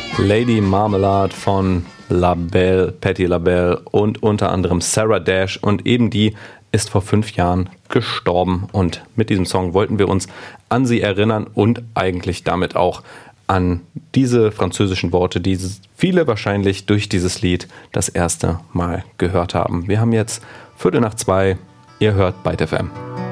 Lady Marmalade von LaBelle, Patti LaBelle und unter anderem Sarah Dash, und eben die ist vor 5 Jahren gestorben, und mit diesem Song wollten wir uns an sie erinnern und eigentlich damit auch an diese französischen Worte, die viele wahrscheinlich durch dieses Lied das erste Mal gehört haben. Wir haben jetzt 1:15, ihr hört Byte FM.